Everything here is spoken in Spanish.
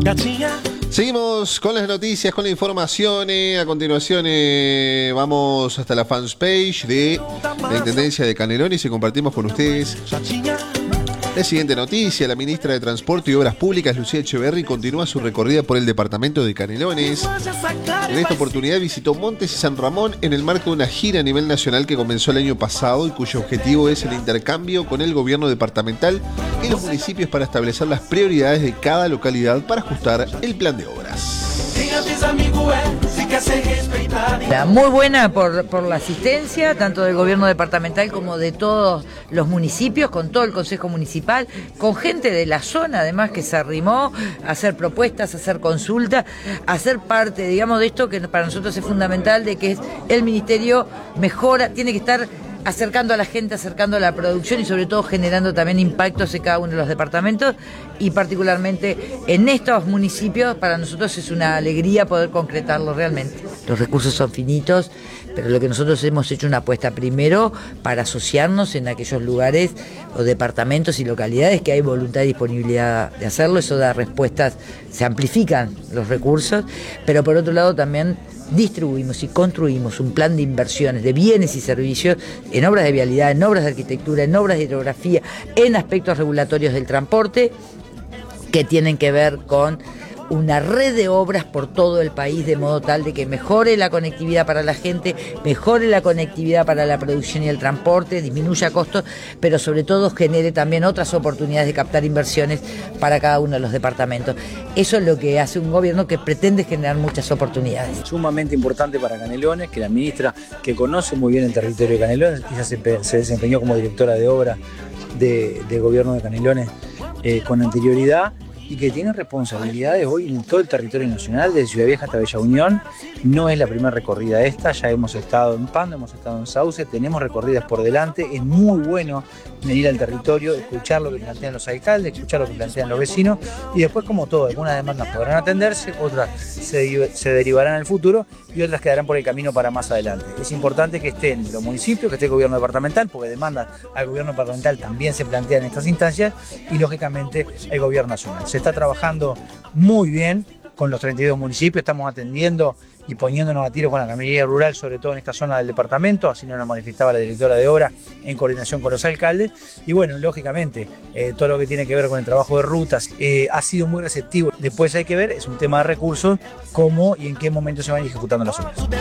Seguimos con las noticias, con la información. A continuación vamos hasta la fanpage de la Intendencia de Canelones y compartimos con ustedes la siguiente noticia. La ministra de Transporte y Obras Públicas, Lucía Echeverri, continúa su recorrida por el departamento de Canelones. En esta oportunidad visitó Montes y San Ramón en el marco de una gira a nivel nacional que comenzó el año pasado y cuyo objetivo es el intercambio con el gobierno departamental y los municipios para establecer las prioridades de cada localidad para ajustar el plan de obras. Muy buena por la asistencia, tanto del gobierno departamental como de todos los municipios, con todo el consejo municipal, con gente de la zona además que se arrimó a hacer propuestas, a hacer consultas, a ser parte, digamos, de esto que para nosotros es fundamental, de que el ministerio mejora, tiene que estar acercando a la gente, acercando a la producción y sobre todo generando también impactos en cada uno de los departamentos y particularmente en estos municipios. Para nosotros es una alegría poder concretarlo realmente. Los recursos son finitos, pero lo que nosotros hemos hecho una apuesta primero para asociarnos en aquellos lugares o departamentos y localidades que hay voluntad y disponibilidad de hacerlo. Eso da respuestas, se amplifican los recursos, pero por otro lado también distribuimos y construimos un plan de inversiones de bienes y servicios en obras de vialidad, en obras de arquitectura, en obras de hidrografía, en aspectos regulatorios del transporte que tienen que ver con una red de obras por todo el país, de modo tal de que mejore la conectividad para la gente, mejore la conectividad para la producción y el transporte, disminuya costos, pero sobre todo genere también otras oportunidades de captar inversiones para cada uno de los departamentos. Eso es lo que hace un gobierno que pretende generar muchas oportunidades. Sumamente importante para Canelones, que la ministra, que conoce muy bien el territorio de Canelones, ella se desempeñó como directora de obra de gobierno de Canelones con anterioridad, y que tiene responsabilidades hoy en todo el territorio nacional, desde Ciudad Vieja hasta Bella Unión. No es la primera recorrida esta, ya hemos estado en Pando, hemos estado en Sauce, tenemos recorridas por delante. Es muy bueno venir al territorio, escuchar lo que plantean los alcaldes, escuchar lo que plantean los vecinos, y después, como todo, algunas demandas podrán atenderse, otras se derivarán en el futuro y otras quedarán por el camino para más adelante. Es importante que estén los municipios, que esté el gobierno departamental, porque demandas al gobierno departamental también se plantean en estas instancias, y lógicamente el gobierno nacional. Se está trabajando muy bien con los 32 municipios, estamos atendiendo y poniéndonos a tiro con la camellería rural, sobre todo en esta zona del departamento, así nos lo manifestaba la directora de obra en coordinación con los alcaldes. Y bueno, lógicamente, todo lo que tiene que ver con el trabajo de rutas ha sido muy receptivo. Después hay que ver, es un tema de recursos, cómo y en qué momento se van ejecutando las obras.